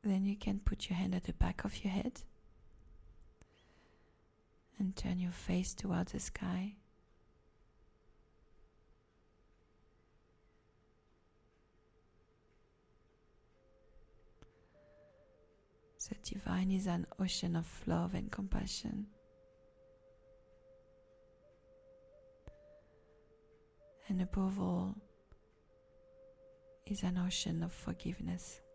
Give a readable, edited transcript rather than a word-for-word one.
Then you can put your hand at the back of your head and turn your face towards the sky. The divine is an ocean of love and compassion. And above all, is an ocean of forgiveness.